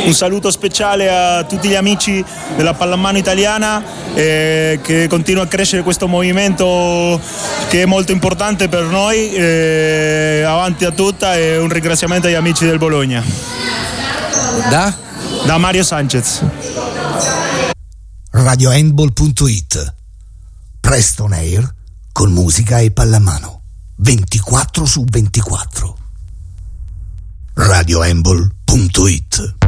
Un saluto speciale a tutti gli amici della pallamano italiana, che continua a crescere questo movimento che è molto importante per noi, avanti a tutta, e un ringraziamento agli amici del Bologna. Da Mario Sanchez. RadioHandball.it, presto on air con musica e pallamano 24/24. RadioHandball.it.